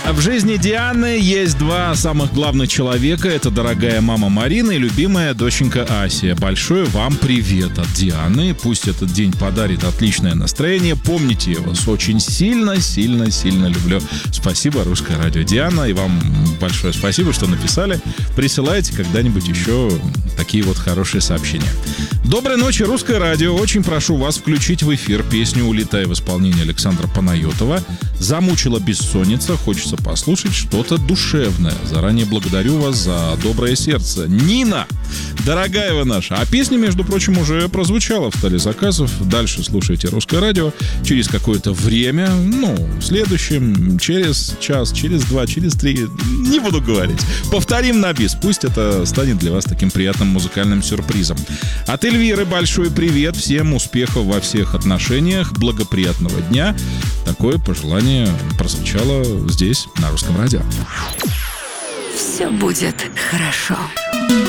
В жизни Дианы есть два самых главных человека. Это дорогая мама Марина и любимая доченька Ася. Большой вам привет от Дианы. Пусть этот день подарит отличное настроение. Помните, я вас очень сильно люблю. Спасибо, Русское радио. Диана, и вам большое спасибо, что написали. Присылайте когда-нибудь еще такие вот хорошие сообщения. Доброй ночи, Русское радио. Очень прошу вас включить в эфир песню «Улетай» в исполнении Александра Панайотова. Замучила бессонница, хочется послушать что-то душевное. Заранее благодарю вас за доброе сердце. Нина, дорогая вы наша. А песня, между прочим, уже прозвучала в столе заказов. Дальше слушайте Русское радио. Через какое-то время, в следующем, через час, через два, через три, не буду говорить. Повторим на бис. Пусть это станет для вас таким приятным музыкальным сюрпризом. От Эльвиры большой привет. Всем успехов во всех отношениях. Благоприятного дня. Такое пожелание прозвучало здесь, на Русском радио. Все будет хорошо.